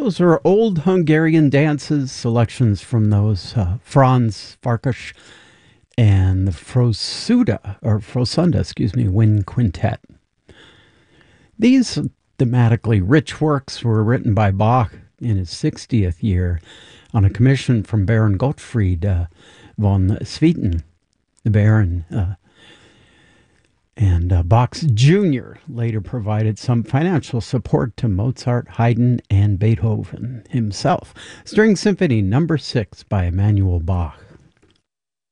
those are old Hungarian dances, selections from those Franz Farkas and the Frosunda, Wind Quintet. These thematically rich works were written by Bach in his 60th year on a commission from Baron Gottfried von Swieten, the Baron. And Bach's Jr. later provided some financial support to Mozart, Haydn, and Beethoven himself. String Symphony No. 6 by Emanuel Bach.